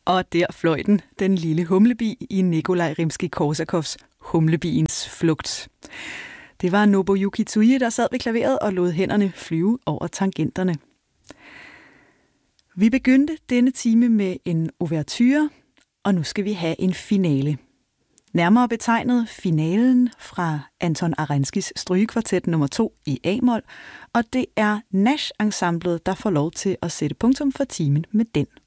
Og der fløj den lille humlebi i Nikolaj Rimskij-Korsakovs Humlebiens flugt. Det var Nobuyuki Tsuji, der sad ved klaveret og lod hænderne flyve over tangenterne. Vi begyndte denne time med en ouverture, og nu skal vi have en finale. Nærmere betegnet finalen fra Anton Arenskis strygekvartet nummer 2 i A-mol, og det er Nash-ensemblet, der får lov til at sætte punktum for timen med den.